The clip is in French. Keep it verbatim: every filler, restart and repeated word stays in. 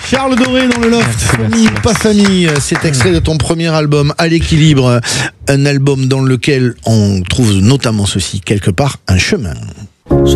Charles Doré dans le loft. Merci, Famille merci, ou pas famille, c'est extrait de ton premier album À l'équilibre, un album dans lequel on trouve notamment ceci, quelque part un chemin.